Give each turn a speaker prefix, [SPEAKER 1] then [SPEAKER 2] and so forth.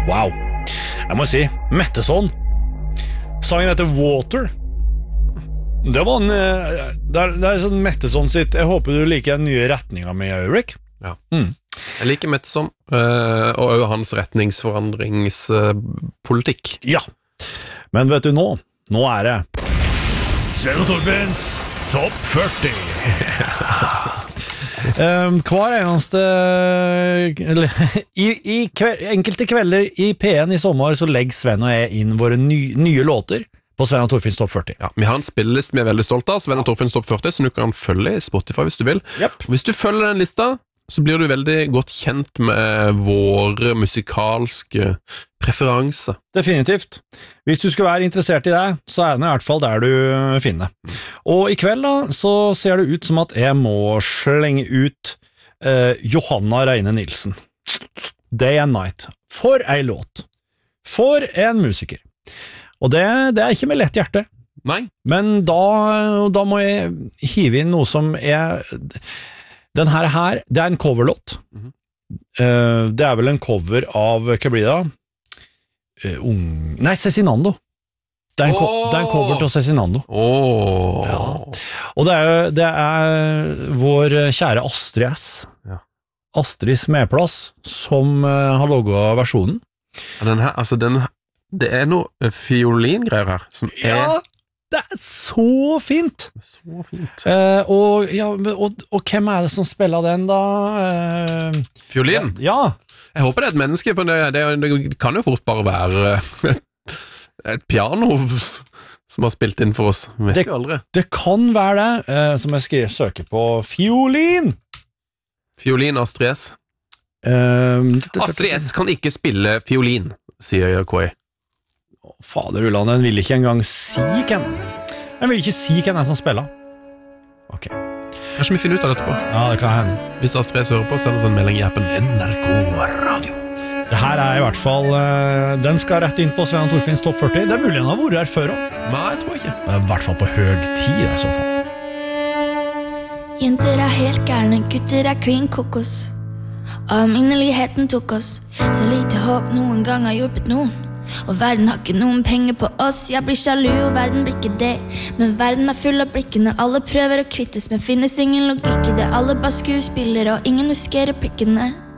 [SPEAKER 1] Wow. Jeg må si, Metteson. Sangen heter Water. Det var det sånn Metteson sitt. Jeg håper du liker den nye retningen med Ulrik.
[SPEAKER 2] Ja. Jeg liker Metteson, og også hans retningsforandringspolitikk.
[SPEAKER 1] Ja. Men vet du nå det Sven og Torfinns Topp 40. Hver eneste enkelte kvelder i P1 i sommer så legger Sven og jeg inn våre nye låter på Sven og Torfinns Topp 40.
[SPEAKER 2] Ja, vi har en spillelist vi veldig stolt av, Sven og Torfinns Topp 40, så du kan følge i Spotify hvis du vil.
[SPEAKER 1] Yep.
[SPEAKER 2] Hvis du følger den lista, så blir du veldig godt kjent med våre musikalske preferanser.
[SPEAKER 1] Definitivt. Hvis du skulle være interessert i det, så den i hvert fall der du finner. Og i kveld da, så ser det ut som at jeg må slenge ut Johanna Reine Nilsen. Day and Night. For ei låt. For en musiker. Og det ikke med lett hjerte.
[SPEAKER 2] Nei.
[SPEAKER 1] Men da må jeg hive inn noe som den her, det en coverlåt. Det vel en cover av, hva blir det da? Cezinando. Det en cover til Cezinando. Ja. Og det er vår kjære Astrid S.
[SPEAKER 2] Ja.
[SPEAKER 1] Astrid Smedplass som har logget versjonen.
[SPEAKER 2] Den her, altså det noe fiolingreier her som
[SPEAKER 1] Ja, det så fint.
[SPEAKER 2] Så fint.
[SPEAKER 1] Og hvem det som spiller den da?
[SPEAKER 2] Fiolin?
[SPEAKER 1] Ja.
[SPEAKER 2] Jeg håper det et menneske, for det kan jo fort bare være et piano som har spilt inn for oss. Vet jo aldri.
[SPEAKER 1] Det kan være det, som jeg søker på fiolin.
[SPEAKER 2] Fiolin Astrid S. Astrid S kan ikke spille fiolin, sier KI.
[SPEAKER 1] Fader Ulland, den vil ikke engang si hvem. Den vil ikke si hvem som spiller. Ok.
[SPEAKER 2] Kanskje vi finner ut av dette på.
[SPEAKER 1] Ja, det kan hende.
[SPEAKER 2] Hvis Astrid S hører på, send oss en melding i appen NRK Radio.
[SPEAKER 1] Det her i hvert fall, den skal rett inn på Sven og Torfinns Topp 40. Det mulig han har vært her før også.
[SPEAKER 2] Nei, jeg tror ikke.
[SPEAKER 1] Det I hvert fall på høg tid I så fall.
[SPEAKER 3] Jenter helt gærne, gutter klin kokos. Alminneligheten tok oss. Så lite håp noen gang har hjulpet noen. Og verden har ikke noen penger på oss. Jeg blir sjalu og verden blir ikke det. Men verden full av blikkene. Alle prøver å kvittes, men finnes ingen logikk I det. Alle bare skuespiller og ingen husker replikkene.